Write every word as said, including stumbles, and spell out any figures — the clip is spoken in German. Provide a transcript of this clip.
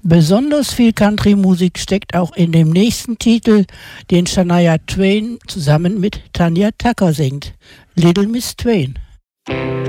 Besonders viel Country-Musik steckt auch in dem nächsten Titel, den Shania Twain zusammen mit Tanya Tucker singt, Little Miss Twain.